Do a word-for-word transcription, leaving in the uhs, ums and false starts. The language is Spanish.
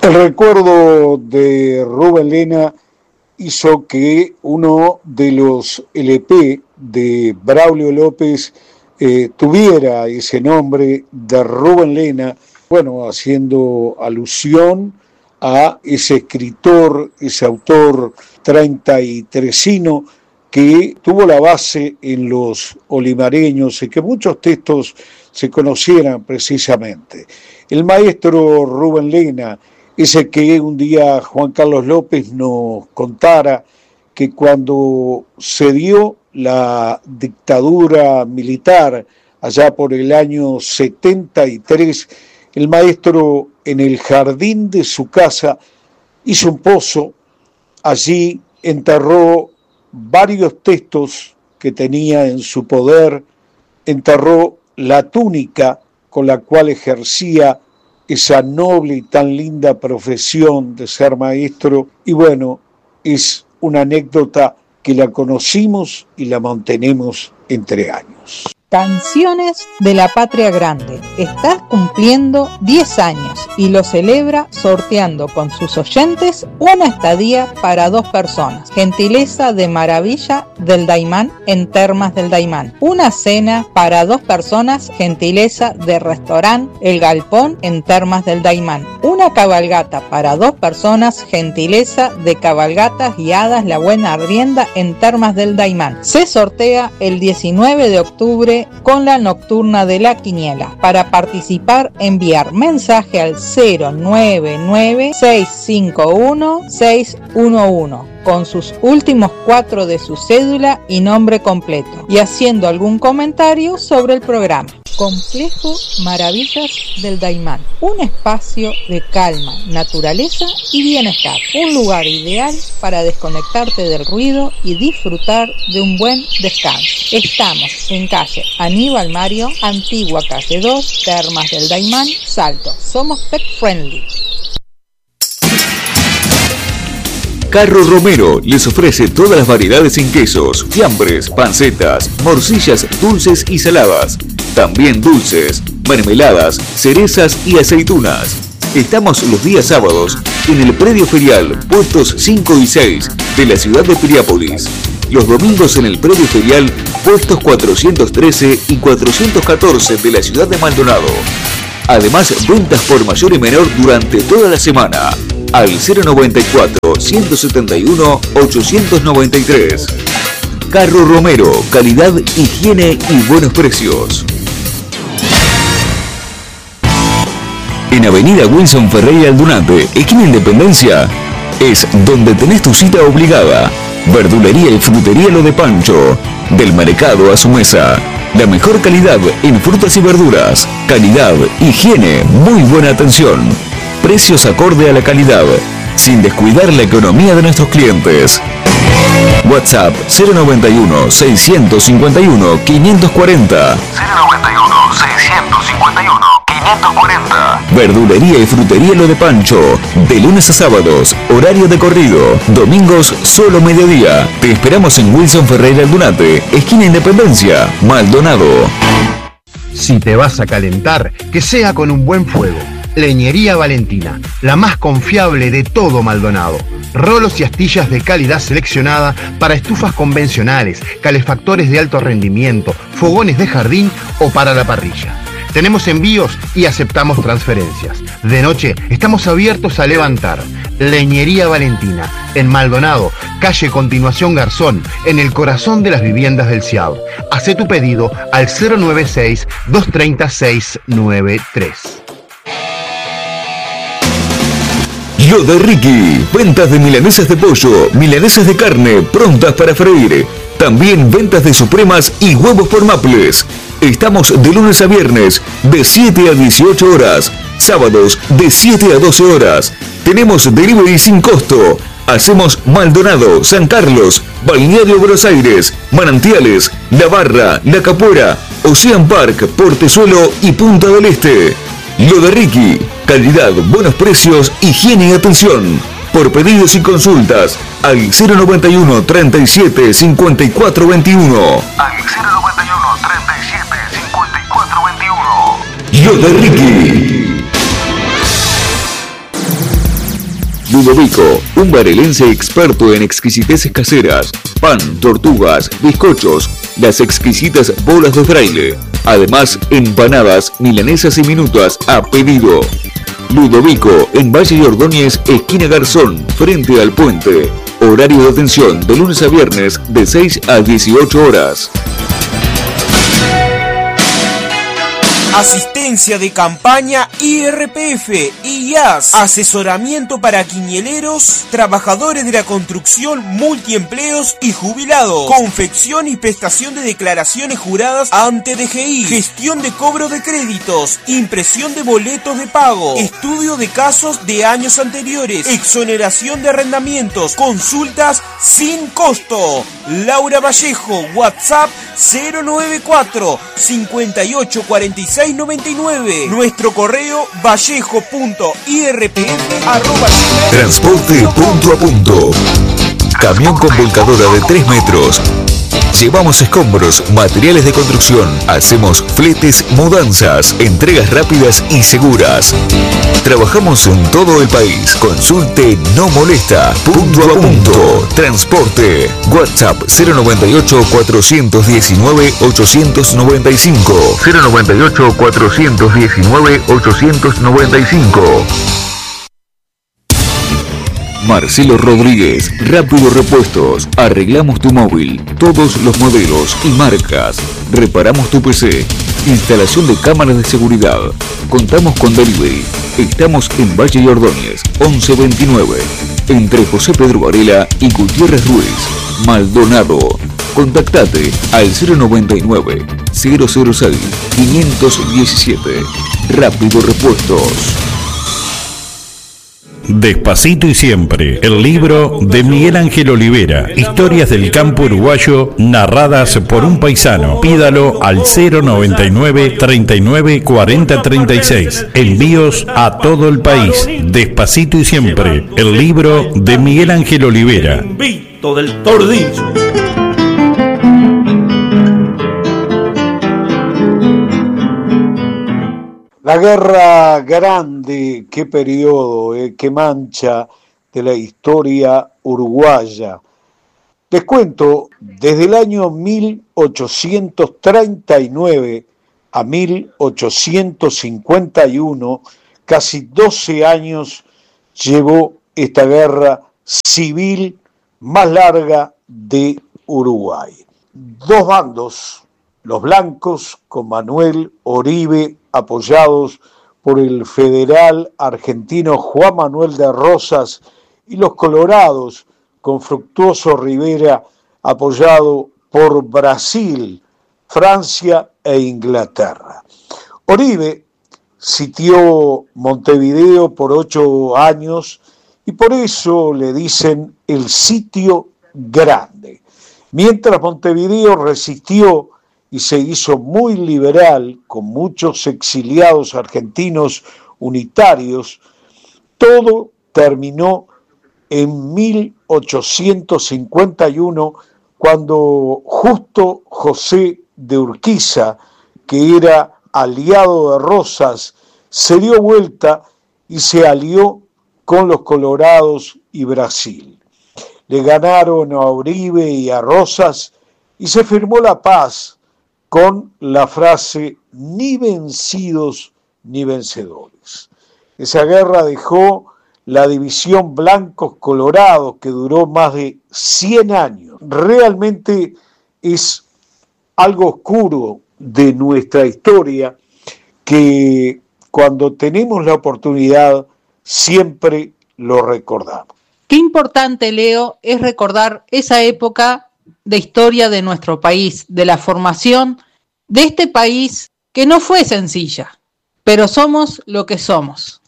El recuerdo de Rubén Lena hizo que uno de los L P de Braulio López eh, tuviera ese nombre de Rubén Lena, bueno, haciendo alusión a ese escritor, ese autor treinta y tresino que tuvo la base en los olimareños y que muchos textos se conocieran precisamente. El maestro Rubén Lena, ese que un día Juan Carlos López nos contara que cuando se dio la dictadura militar allá por el año setenta y tres, el maestro en el jardín de su casa hizo un pozo, allí enterró varios textos que tenía en su poder, enterró la túnica con la cual ejercía esa noble y tan linda profesión de ser maestro, y bueno, es una anécdota que la conocimos y la mantenemos entre años. Canciones de la Patria Grande. Está cumpliendo diez años y lo celebra sorteando con sus oyentes una estadía para dos personas. Gentileza de Maravilla del Daimán en Termas del Daimán. Una cena para dos personas. Gentileza de Restaurant El Galpón en Termas del Daimán. Una cabalgata para dos personas. Gentileza de Cabalgatas Guiadas La Buena Arrienda en Termas del Daimán. Se sortea el diecinueve de octubre con la nocturna de la quiniela. Para participar, enviar mensaje al cero nueve nueve seis cinco uno seis uno uno con sus últimos cuatro de su cédula y nombre completo, y haciendo algún comentario sobre el programa. Complejo Maravillas del Daimán, un espacio de calma, naturaleza y bienestar, un lugar ideal para desconectarte del ruido y disfrutar de un buen descanso. Estamos en calle Aníbal Mario, antigua calle dos, Termas del Daimán, Salto. Somos pet friendly. Carro Romero les ofrece todas las variedades en quesos, fiambres, pancetas, morcillas dulces y saladas. También dulces, mermeladas, cerezas y aceitunas. Estamos los días sábados en el predio ferial, puestos cinco y seis de la ciudad de Piriápolis. Los domingos en el predio ferial, puestos cuatrocientos trece y cuatrocientos catorce de la ciudad de Maldonado. Además, ventas por mayor y menor durante toda la semana. Al cero noventa y cuatro, ciento setenta y uno, ochocientos noventa y tres. Carro Romero, calidad, higiene y buenos precios. En Avenida Wilson Ferreira Aldunate, esquina Independencia, es donde tenés tu cita obligada. Verdulería y frutería Lo de Pancho. Del mercado a su mesa. La mejor calidad en frutas y verduras. Calidad, higiene, muy buena atención. Precios acorde a la calidad, sin descuidar la economía de nuestros clientes. WhatsApp cero noventa y uno, seiscientos cincuenta y uno, quinientos cuarenta. cero noventa y uno, seiscientos cincuenta y uno, quinientos cuarenta. Verdulería y frutería Lo de Pancho. De lunes a sábados, horario de corrido. Domingos, solo mediodía. Te esperamos en Wilson Ferreira Aldunate, esquina Independencia, Maldonado. Si te vas a calentar, que sea con un buen fuego. Leñería Valentina, la más confiable de todo Maldonado. Rolos y astillas de calidad seleccionada para estufas convencionales, calefactores de alto rendimiento, fogones de jardín o para la parrilla. Tenemos envíos y aceptamos transferencias. De noche estamos abiertos a levantar. Leñería Valentina, en Maldonado, calle Continuación Garzón, en el corazón de las viviendas del Ciab. Hacé tu pedido al cero noventa y seis, dos treinta, seis noventa y tres. Lo de Ricky, ventas de milanesas de pollo, milanesas de carne, prontas para freír. También ventas de supremas y huevos por Maples. Estamos de lunes a viernes, de siete a dieciocho horas. Sábados, de siete a doce horas. Tenemos delivery sin costo. Hacemos Maldonado, San Carlos, Balneario Buenos Aires, Manantiales, La Barra, La Capuera, Ocean Park, Portezuelo y Punta del Este. Lo de Ricky, calidad, buenos precios, higiene y atención. Por pedidos y consultas, al cero noventa y uno, treinta y siete, cincuenta y cuatro veintiuno. Al cero noventa y uno, treinta y siete, cincuenta y cuatro veintiuno. Lo de Ricky. Ludovico, un barelense experto en exquisiteces caseras, pan, tortugas, bizcochos, las exquisitas bolas de fraile. Además, empanadas, milanesas y minutas a pedido. Ludovico, en Valle y Ordóñez, esquina Garzón, frente al puente. Horario de atención de lunes a viernes de seis a dieciocho horas. Asistencia de campaña I R P F, I A S, asesoramiento para quiñeleros, trabajadores de la construcción, multiempleos y jubilados, confección y prestación de declaraciones juradas ante D G I, gestión de cobro de créditos, impresión de boletos de pago, estudio de casos de años anteriores, exoneración de arrendamientos, consultas sin costo. Laura Vallejo, WhatsApp cero noventa y cuatro, cincuenta y ocho cuarenta y seis noventa y nueve. Nuestro correo vallejo punto i r p f arroba Transporte punto a punto. Camión con volcadora de tres metros. Llevamos escombros, materiales de construcción, hacemos fletes, mudanzas, entregas rápidas y seguras. Trabajamos en todo el país. Consulte No Molesta. Punto a punto. Transporte. WhatsApp cero noventa y ocho, cuatrocientos diecinueve, ochocientos noventa y cinco. cero noventa y ocho, cuatrocientos diecinueve, ochocientos noventa y cinco. Marcelo Rodríguez, Rápido Repuestos. Arreglamos tu móvil, todos los modelos y marcas. Reparamos tu P C. Instalación de cámaras de seguridad. Contamos con delivery. Estamos en Valle y Ordóñez, once veintinueve. Entre José Pedro Varela y Gutiérrez Ruiz. Maldonado. Contactate al cero noventa y nueve, cero cero seis, quinientos diecisiete. Rápido Repuestos. Despacito y siempre, el libro de Miguel Ángel Olivera, historias del campo uruguayo narradas por un paisano. Pídalo al cero noventa y nueve, treinta y nueve, cuarenta, treinta y seis. Envíos a todo el país. Despacito y siempre, el libro de Miguel Ángel Olivera. Vito del Tordillo. La Guerra Grande, qué periodo, eh, qué mancha de la historia uruguaya. Les cuento, desde el año mil ochocientos treinta y nueve a mil ochocientos cincuenta y uno, casi doce años llevó esta guerra civil más larga de Uruguay. Dos bandos, los blancos con Manuel Oribe, apoyados por el federal argentino Juan Manuel de Rosas, y los colorados con Fructuoso Rivera, apoyado por Brasil, Francia e Inglaterra. Oribe sitió Montevideo por ocho años y por eso le dicen el sitio grande. Mientras Montevideo resistió y se hizo muy liberal, con muchos exiliados argentinos unitarios, todo terminó en mil ochocientos cincuenta y uno, cuando Justo José de Urquiza, que era aliado de Rosas, se dio vuelta y se alió con los colorados y Brasil. Le ganaron a Oribe y a Rosas y se firmó la paz, con la frase ni vencidos ni vencedores. Esa guerra dejó la división blancos-colorados, que duró más de cien años. Realmente es algo oscuro de nuestra historia que cuando tenemos la oportunidad siempre lo recordamos. Qué importante, Leo, es recordar esa época de historia de nuestro país, de la formación de este país que no fue sencilla, pero somos lo que somos.